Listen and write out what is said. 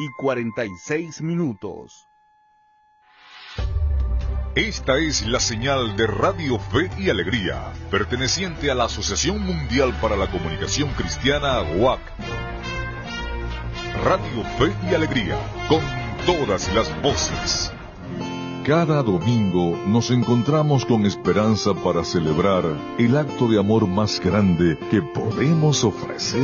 9:46. Esta es la señal de Radio Fe y Alegría, perteneciente a la Asociación Mundial para la Comunicación Cristiana, WAC. Radio Fe y Alegría, con todas las voces. Cada domingo nos encontramos con esperanza para celebrar el acto de amor más grande que podemos ofrecer